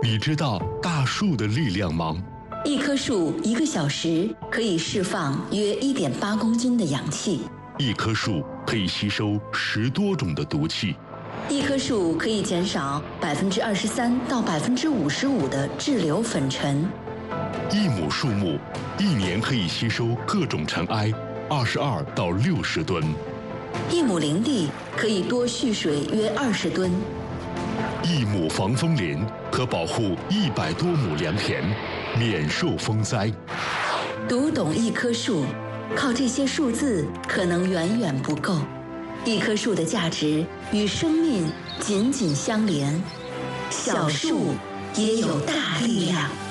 你知道大树的力量吗？ 一棵树1个小时可以释放约1.8公斤的氧气， 一棵树可以吸收10多种的毒气， 一棵树可以减少23%到55%的质瘤粉尘。 一亩树木1年可以吸收各种尘埃22到60吨， 一亩林地可以多蓄水约20吨。 一亩防风林可保护100多亩良田，免受风灾。 读懂一棵树，靠这些数字可能远远不够。一棵树的价值与生命紧紧相连，小树也有大力量。